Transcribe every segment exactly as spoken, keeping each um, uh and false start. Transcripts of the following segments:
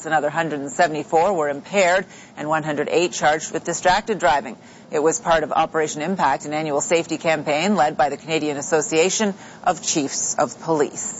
Another one hundred seventy-four were impaired and one hundred eight charged with distracted driving. It was part of Operation Impact, an annual safety campaign led by the Canadian Association of Chiefs of Police.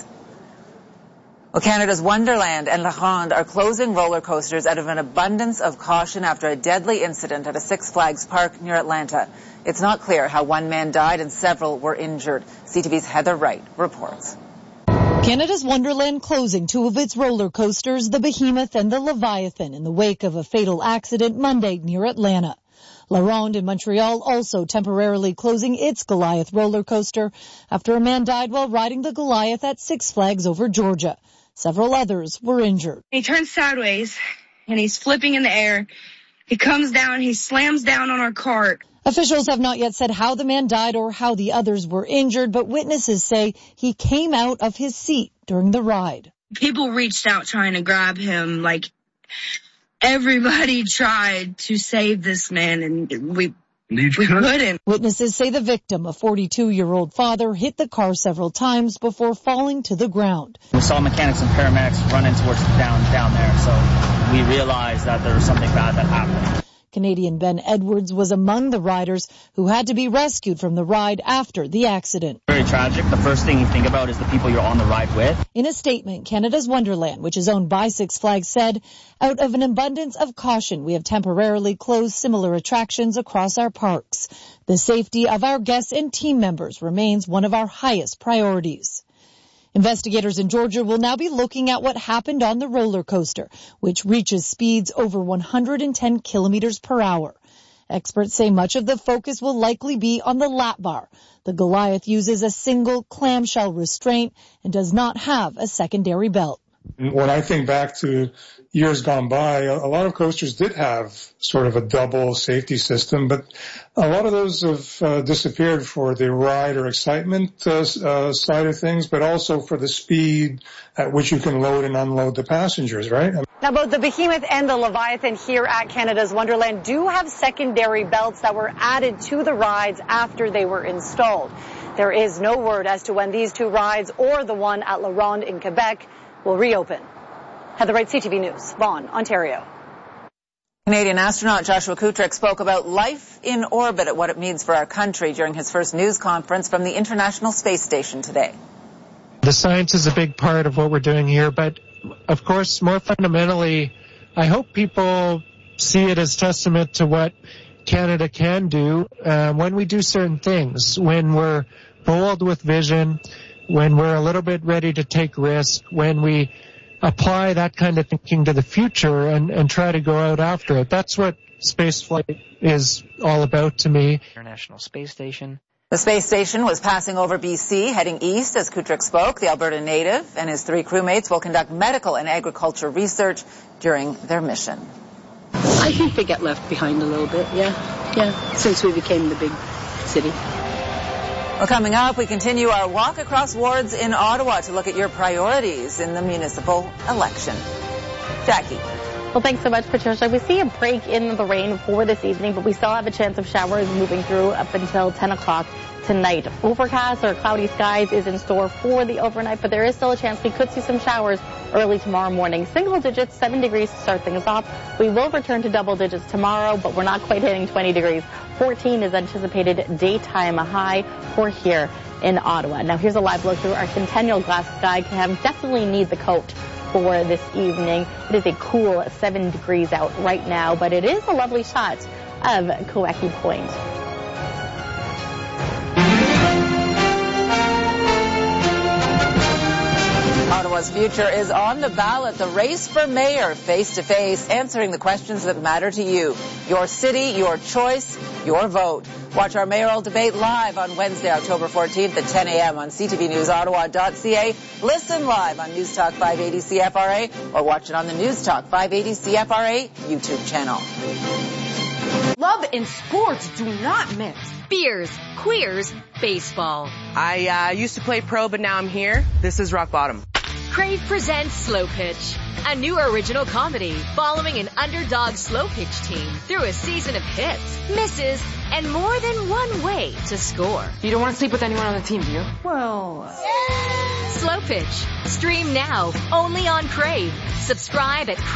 Well, Canada's Wonderland and La Ronde are closing roller coasters out of an abundance of caution after a deadly incident at a Six Flags park near Atlanta. It's not clear how one man died and several were injured. C T V's Heather Wright reports. Canada's Wonderland closing two of its roller coasters, the Behemoth and the Leviathan, in the wake of a fatal accident Monday near Atlanta. La Ronde in Montreal also temporarily closing its Goliath roller coaster after a man died while riding the Goliath at Six Flags over Georgia. Several others were injured. He turns sideways and he's flipping in the air. He comes down, he slams down on our cart. Officials have not yet said how the man died or how the others were injured, but witnesses say he came out of his seat during the ride. People reached out trying to grab him. Like, everybody tried to save this man, and we, we couldn't. Witnesses say the victim, a forty-two-year-old father, hit the car several times before falling to the ground. We saw mechanics and paramedics running towards down, down there, so we realized that there was something bad that happened. Canadian Ben Edwards was among the riders who had to be rescued from the ride after the accident. Very tragic. The first thing you think about is the people you're on the ride with. In a statement, Canada's Wonderland, which is owned by Six Flags, said, out of an abundance of caution, we have temporarily closed similar attractions across our parks. The safety of our guests and team members remains one of our highest priorities. Investigators in Georgia will now be looking at what happened on the roller coaster, which reaches speeds over one hundred ten kilometers per hour. Experts say much of the focus will likely be on the lap bar. The Goliath uses a single clamshell restraint and does not have a secondary belt. When I think back to years gone by, a lot of coasters did have sort of a double safety system, but a lot of those have uh, disappeared for the ride or excitement uh, uh, side of things, but also for the speed at which you can load and unload the passengers, right? Now, both the Behemoth and the Leviathan here at Canada's Wonderland do have secondary belts that were added to the rides after they were installed. There is no word as to when these two rides or the one at La Ronde in Quebec will reopen. Heather Wright, C T V News, Vaughan, Ontario. Canadian astronaut Joshua Kutryk spoke about life in orbit and what it means for our country during his first news conference from the International Space Station today. The science is a big part of what we're doing here, but of course, more fundamentally, I hope people see it as testament to what Canada can do uh, when we do certain things, when we're bold with vision, when we're a little bit ready to take risk, when we apply that kind of thinking to the future and, and try to go out after it. That's what spaceflight is all about to me. International Space Station. The space station was passing over B C, heading east as Kutryk spoke. The Alberta native and his three crewmates will conduct medical and agriculture research during their mission. I think they get left behind a little bit, yeah, yeah, since we became the big city. Well, coming up, we continue our walk across wards in Ottawa to look at your priorities in the municipal election. Jackie. Well, thanks so much, Patricia. We see a break in the rain for this evening, but we still have a chance of showers moving through up until ten o'clock tonight. Overcast or cloudy skies is in store for the overnight, but there is still a chance we could see some showers early tomorrow morning. Single digits, seven degrees to start things off. We will return to double digits tomorrow, but we're not quite hitting twenty degrees. fourteen is anticipated daytime high for here in Ottawa. Now, here's a live look through our Centennial Glass Sky Cam. Definitely need the coat for this evening. It is a cool seven degrees out right now, but it is a lovely shot of Kaweki Point. Ottawa's future is on the ballot. The race for mayor, face-to-face, answering the questions that matter to you. Your city, your choice, your vote. Watch our mayoral debate live on Wednesday, October fourteenth at ten a.m. on c t v news ottawa dot c a. Listen live on News Talk five eighty C F R A or watch it on the News Talk five eighty C F R A YouTube channel. Love and sports do not mix. Beers, queers, baseball. I uh, used to play pro, but now I'm here. This is Rock Bottom. Crave presents Slow Pitch, a new original comedy following an underdog slow pitch team through a season of hits, misses, and more than one way to score. You don't want to sleep with anyone on the team, do you? Well... Uh... Slow Pitch. Stream now, only on Crave. Subscribe at